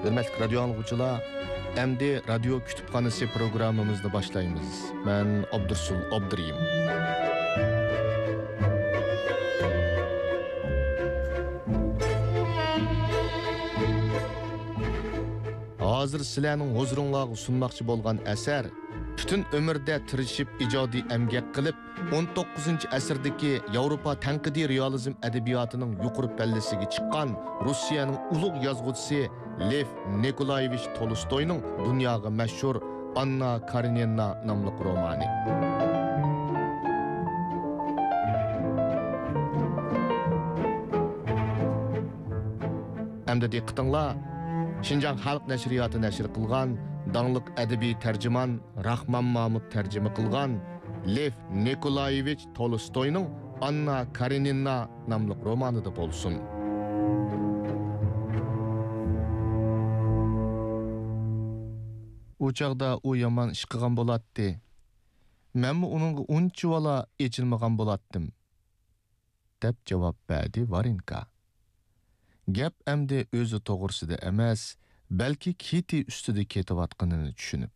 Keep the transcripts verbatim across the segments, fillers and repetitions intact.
Hürmetli radyo anlıqçılar, endi radyo kütüphanesi programımızda başlayımız. Ben Abdursul Abduriyim. Hazır sizlarning huzuringizga sunmoqchi bo'lgan asar bütün ömürde tirishib ijodiy emgak qilib o'n to'qqizinchi asrdagi Yevropa tanqidiy realizm edebiyotining yuqori pallasiga chiqqan Rossiyaning ulug' yozuvchisi Lev Nikolayevich Tolstoyning dunyoga mashhur Anna Karenina nomli romani. Hamda diqqatinglar, Şinjan Xalq Nashriyoti nashr qilgan dаңлық әдеби тәржіман Рахман Мамут тәржімі қылған Lev Nikolayevich Tolstoyның Anna Karenina намлық романы да болсын. У чағда у яман іш қылған болатты. Мәмі оныңғы унчы вала ечілмаған болаттым. Деп жауап бәді Варенка. Gap әмді өзі тоғырсыды әмәс, belki Kitty üstüde ketivatqanını düşünüp.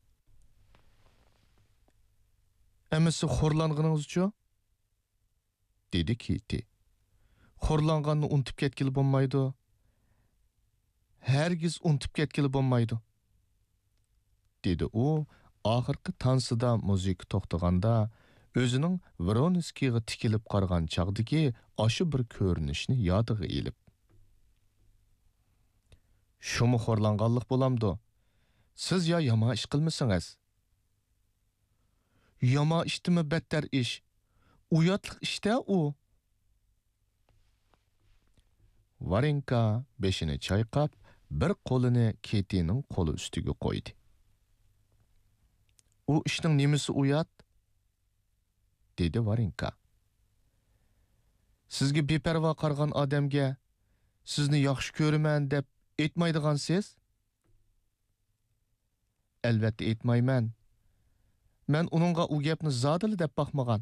Emisi xorlanğınızçı? Dedi Kitty. Xorlanğanını unutup ketkili bolmaydı. Hergiz unutup ketkili bolmaydı. Dedi o, ahırkı tansıda müzik toxtaganda, özünün Voronezhga tikilip qargan çağdaki aşı bir körünüşünü yadığı elip. Şumu xorlanğanlıq bolamdı. Siz ya yama iş qilmisiniz? Yama işdimi better iş? Uyatlıq işte o. Varenka beşini çayqap, bir qolini Kitty'nin qolu üstüge qoydu. O işning nemisi uyat? Dedi Varenka. Sizge beperva qargan adamga, sizni yaxshi ko'raman deb etmaydigan siz? Elbette etmayman. Men onunğa u gapni zadili deb baxmagan.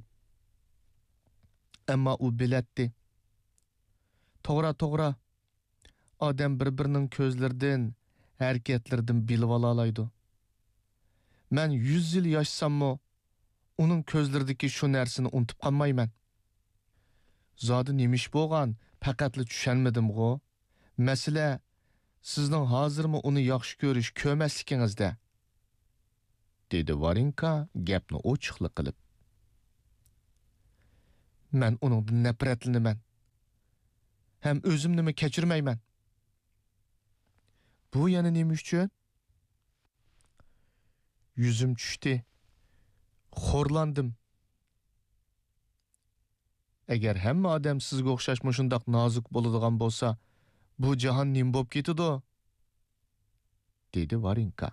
Amma u biletdi. To'g'ri, to'g'ri. Odam bir-birining ko'zlaridan, harakatlaridan bilib olalaydi. Men yüz yil yaşsammo, uning ko'zlaridagi shu narsani unutib qolmayman. Zodi nemish bo'lgan, faqatli tushunmadim-g'o. Masala sizning hozirmi uni yaxshi ko'rish ko'masligingizda, dedi Varenka gapni ochiqlik qilib. Men uningdan nafratlanaman. Ham o'zimni kechirmayman. Bu yana nima uchun? Yuzim tushdi. Xorlandim. Agar hamma odam sizga o'xshash shundoq nozik bo'ladigan bo'lsa, bu jahon nim bo'lib ketadi, dedi Varenka.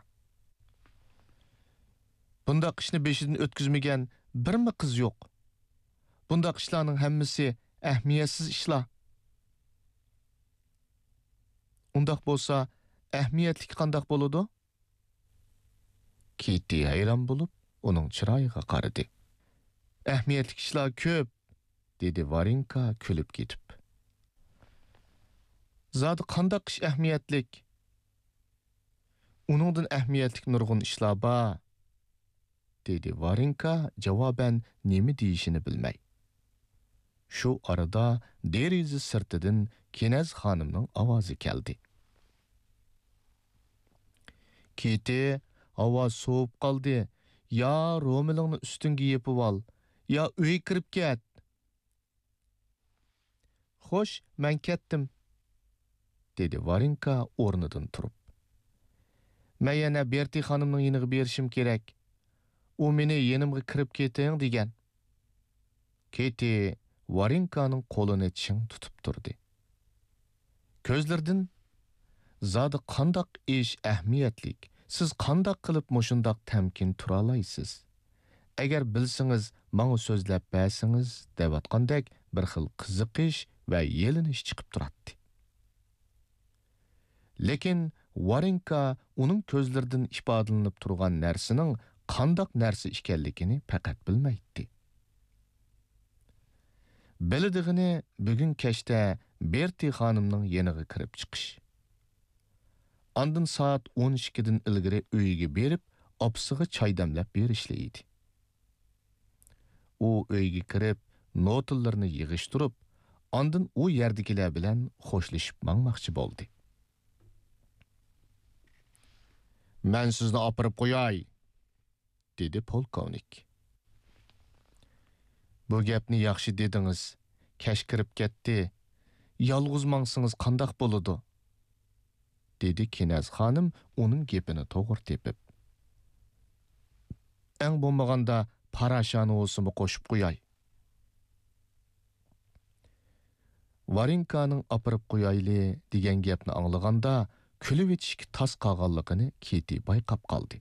Bundaq ishni beshidan o'tkazmagan birmi qiz yo'q. Bundaq ishlarning hammasi ahmiyatsiz ishlar. Undaq bo'lsa, ahmiyatli qandaq bo'ladi? Kitty hayron bo'lib, uning chiroyiga qaradi. Ahmiyatli ishlar ko'p, dedi Varenka kulib ketib. Zadi qandaq ish ahmiyatlik? Uningdan ahmiyatlik nurg'un ishlar bor, dedi Varenka javoban nima deyishini bilmay. Shu arada deriza sirtidan Kenaz xonimning ovozi keldi. Kitty, havo sovib qoldi. Ya ro'milingni ustingga yepib ol, ya uy kirib ket. Xo'sh, men ketdim, dedi Varenka o'rnidan turib. Men yana Berti xonimning yeniga berishim kerak. U meni yenimga kirib keting degan. Kitty Varenkaning qo'lini ching tutib turdi. Ko'zlardan zodi qandaq ish ahmiyatlik, siz qandaq qilib mushundaq tamkin tura olaysiz? Agar bilsangiz, menga so'zlab bersangiz, devatqandek bir xil qiziqish va yelinish chiqib turadi. Lekin Varenka uning ko'zlaridan ifodalanib turgan narsaning qandaq narsa ekanligini faqat bilmaydi. Bildig'ini bugun kechda Berti xonimning yeniga kirib chiqish. Andın saat o'n ikkidan ilgari uyga berib, opsiga choy damlab berishlaydi. U uyga kirib, notalarni yig'ishtirib, andın u yerdagilar bilan xo'shlashib mangmoqchi bo'ldi. "Men sizni opirib qo'yay", dedi polkovnik. "Bu gapni yaxshi dedingiz. Kesh kirib ketdi. Yolg'iz mangsingiz qandoq bo'ladi?" dedi Kinaz xonim uning gapini to'g'ri tepib. "Eng bo'lmaganda parashani o'simi qo'shib qo'yay." Varinkaning opirib qo'yayli degan gapni anglaganda kulib etishga tas qolganligini Keti bayqab qoldi.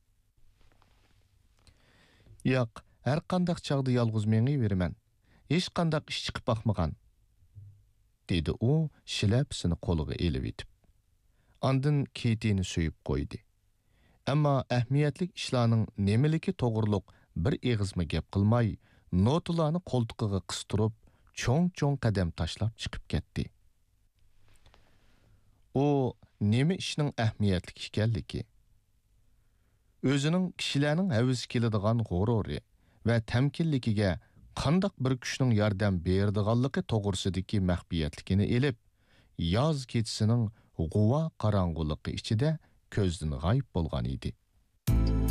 "Yo'q, har qanday chaqda yolg'iz mengiveraman. Hech qanday ish chiqib boqmagan", dedi u shilapsini qo'liga elib etib. Andın Ketini suyib qo'ydi. Ammo ahamiyatli ishlarning nemaligi to'g'riliq bir eg'izma gap qilmay, notalarni qo'ltiqiga qistirib, cho'ng-cho'ng qadam tashlab chiqib ketdi. U nima ishning ahamiyatli ekanligi, o'zining kishilarning havas keladigan g'ururi va tamkinligiga qandaq bir kuchning yordam beradiganligi to'g'risidagi maxfiyatligini elib, yoz kechisining g'uva qorong'uligi ichida ko'zdan g'oyib bo'lgan edi.